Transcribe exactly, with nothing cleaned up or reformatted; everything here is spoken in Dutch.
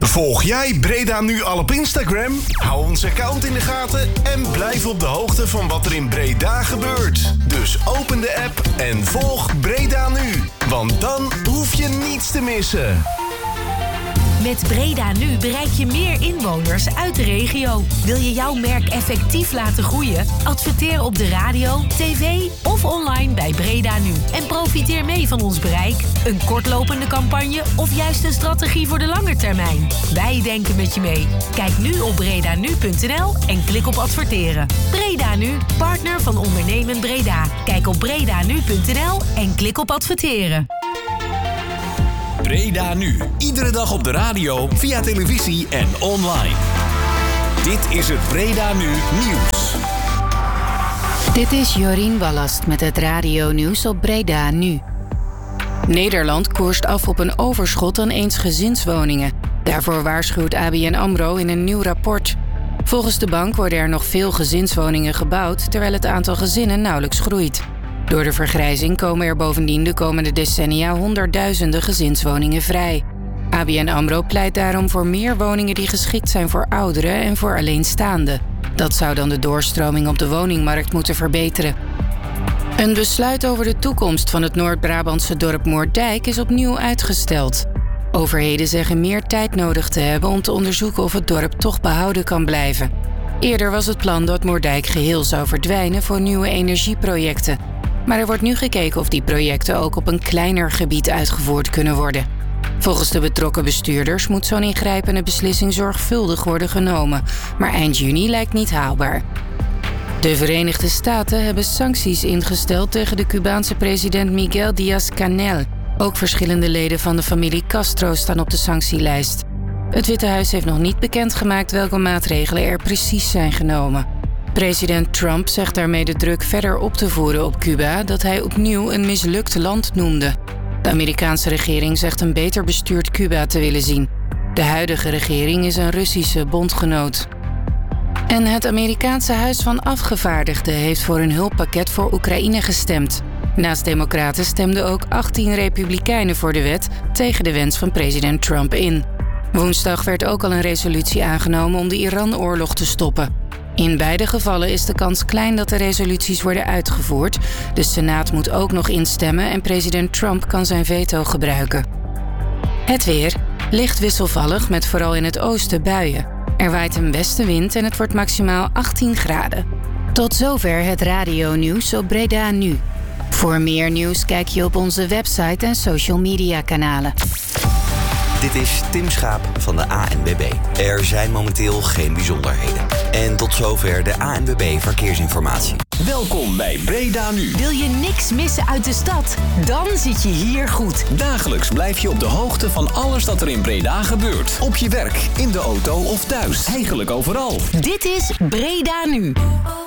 Volg jij Breda Nu al op Instagram? Hou ons account in de gaten en blijf op de hoogte van wat er in Breda gebeurt. Dus open de app en volg Breda Nu. Want dan hoef je niets te missen. Met Breda Nu bereik je meer inwoners uit de regio. Wil je jouw merk effectief laten groeien? Adverteer op de radio, tv of online bij Breda Nu. En profiteer mee van ons bereik, een kortlopende campagne of juist een strategie voor de lange termijn. Wij denken met je mee. Kijk nu op bredanu punt n l en klik op adverteren. Breda Nu, partner van Ondernemen Breda. Kijk op bredanu punt n l en klik op adverteren. Breda Nu. Iedere dag op de radio, via televisie en online. Dit is het Breda Nu nieuws. Dit is Jorien Wallast met het radio-nieuws op Breda Nu. Nederland koerst af op een overschot aan eensgezinswoningen. Daarvoor waarschuwt A B N AMRO in een nieuw rapport. Volgens de bank worden er nog veel gezinswoningen gebouwd, terwijl het aantal gezinnen nauwelijks groeit. Door de vergrijzing komen er bovendien de komende decennia honderdduizenden gezinswoningen vrij. A B N AMRO pleit daarom voor meer woningen die geschikt zijn voor ouderen en voor alleenstaanden. Dat zou dan de doorstroming op de woningmarkt moeten verbeteren. Een besluit over de toekomst van het Noord-Brabantse dorp Moerdijk is opnieuw uitgesteld. Overheden zeggen meer tijd nodig te hebben om te onderzoeken of het dorp toch behouden kan blijven. Eerder was het plan dat Moerdijk geheel zou verdwijnen voor nieuwe energieprojecten. Maar er wordt nu gekeken of die projecten ook op een kleiner gebied uitgevoerd kunnen worden. Volgens de betrokken bestuurders moet zo'n ingrijpende beslissing zorgvuldig worden genomen. Maar eind juni lijkt niet haalbaar. De Verenigde Staten hebben sancties ingesteld tegen de Cubaanse president Miguel Díaz-Canel. Ook verschillende leden van de familie Castro staan op de sanctielijst. Het Witte Huis heeft nog niet bekendgemaakt welke maatregelen er precies zijn genomen. President Trump zegt daarmee de druk verder op te voeren op Cuba dat hij opnieuw een mislukt land noemde. De Amerikaanse regering zegt een beter bestuurd Cuba te willen zien. De huidige regering is een Russische bondgenoot. En het Amerikaanse Huis van Afgevaardigden heeft voor een hulppakket voor Oekraïne gestemd. Naast democraten stemden ook achttien republikeinen voor de wet tegen de wens van president Trump in. Woensdag werd ook al een resolutie aangenomen om de Iran-oorlog te stoppen. In beide gevallen is de kans klein dat de resoluties worden uitgevoerd. De Senaat moet ook nog instemmen en president Trump kan zijn veto gebruiken. Het weer. Licht wisselvallig met vooral in het oosten buien. Er waait een westenwind en het wordt maximaal achttien graden. Tot zover het radio-nieuws op Breda Nu. Voor meer nieuws kijk je op onze website en social media kanalen. Dit is Tim Schaap van de A N W B. Er zijn momenteel geen bijzonderheden. En tot zover de A N W B Verkeersinformatie. Welkom bij Breda Nu. Wil je niks missen uit de stad? Dan zit je hier goed. Dagelijks blijf je op de hoogte van alles dat er in Breda gebeurt. Op je werk, in de auto of thuis. Eigenlijk overal. Dit is Breda Nu.